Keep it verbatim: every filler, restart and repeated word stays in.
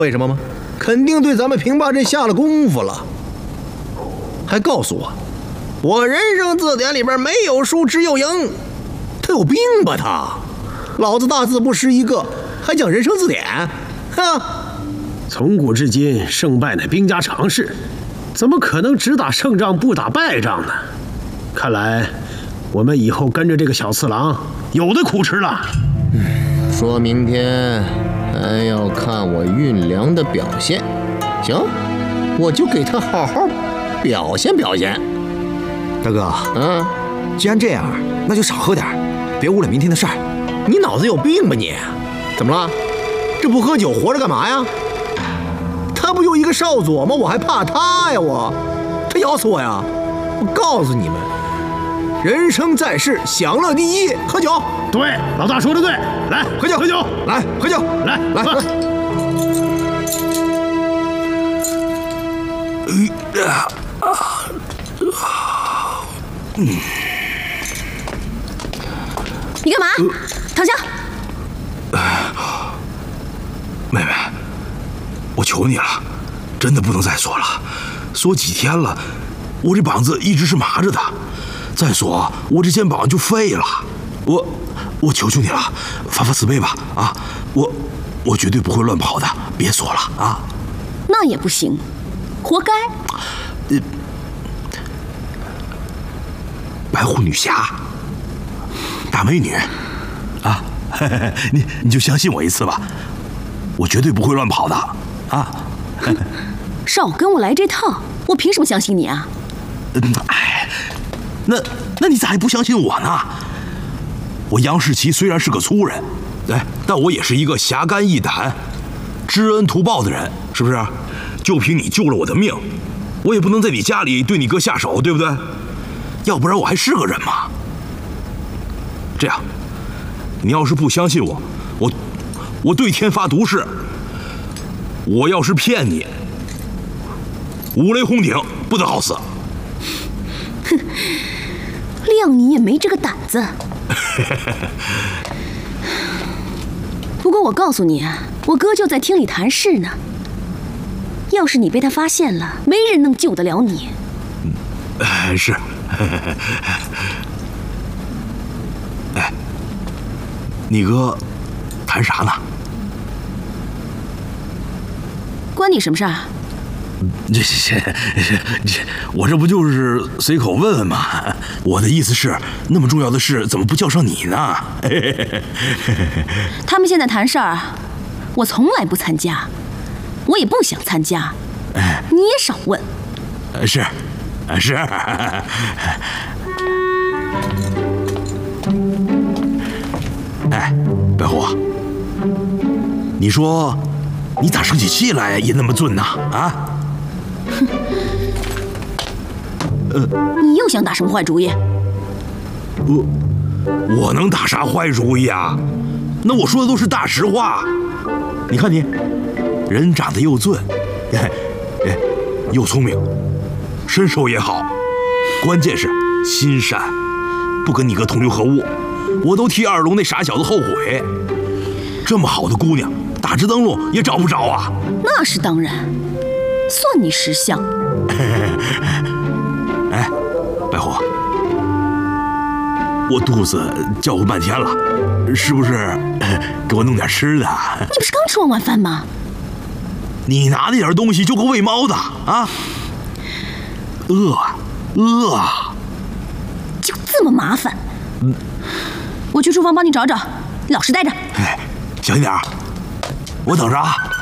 为什么吗？肯定对咱们平坝镇下了功夫了，还告诉我，我人生字典里边没有输，只有赢。他有病吧他？老子大字不识一个，还讲人生字典？哈！ 从古至今，胜败乃兵家常事，怎么可能只打胜仗不打败仗呢？看来我们以后跟着这个小次郎有的苦吃了。 嗯，说明天还要看我运粮的表现。行，我就给他好好表现表现。 大哥， 嗯， 既然这样，那就少喝点，别误了明天的事儿。 你脑子有病吧你？怎么了？这不喝酒活着干嘛呀？他不就一个少佐吗？我还怕他呀我？他咬死我呀！我告诉你们，人生在世，享乐第一，喝酒。 对，老大说的对，来喝酒， 喝酒， 来喝酒， 来来喝。 嗯， 你干嘛？躺下。 妹妹，我求你了，真的不能再锁了，锁几天了，我这膀子一直是麻着的，再锁我这肩膀就废了。我我求求你了，发发慈悲吧啊！我我绝对不会乱跑的，别锁了啊！ 那也不行，活该。 呃，白狐女侠，大美女，啊，嘿嘿你你就相信我一次吧，我绝对不会乱跑的啊！ 少跟我来这套，我凭什么相信你啊？ 嗯，哎，那那你咋还不相信我呢？我杨士奇虽然是个粗人，哎，但我也是一个侠肝义胆、知恩图报的人，是不是？就凭你救了我的命，我也不能在你家里对你哥下手，对不对？要不然我还是个人吗？这样，你要是不相信我，我我对天发毒誓，我要是骗你，五雷轰顶，不得好死。 哼，谅你也没这个胆子。不过我告诉你啊，我哥就在厅里谈事呢。要是你被他发现了，没人能救得了你。 嗯，呃、是。哎，你哥谈啥呢？ 关你什么事儿？ 这这这，我这不就是随口问问吗？我的意思是，那么重要的事怎么不叫上你呢？ 他们现在谈事儿，我从来不参加，我也不想参加。你也少问。 是，是。哎，白虎，你说你咋生起气来也那么俊呢？啊？ 呃，你又想打什么坏主意？ 我我能打啥坏主意啊？那我说的都是大实话。你看你，人长得又俊，哎哎，又聪明，身手也好，关键是心善，不跟你哥同流合污，我都替二龙那傻小子后悔。这么好的姑娘，打直灯笼也找不着啊。 那是当然，算你识相。 哎，白虎，我肚子叫唤半天了，是不是给我弄点吃的？ 你不是刚吃完晚饭吗？ 你拿那点东西就够喂猫的啊！饿饿， 就这么麻烦。嗯，我去厨房帮你找找，老实待着。 哎，小心点，我等着啊。